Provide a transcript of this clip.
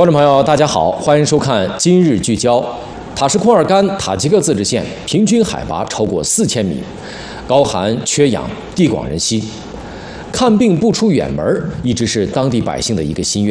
观众朋友，大家好，欢迎收看《今日聚焦》。塔什库尔干塔吉克自治县平均海拔超过4000米，高寒缺氧，地广人稀，看病不出远门一直是当地百姓的一个心愿。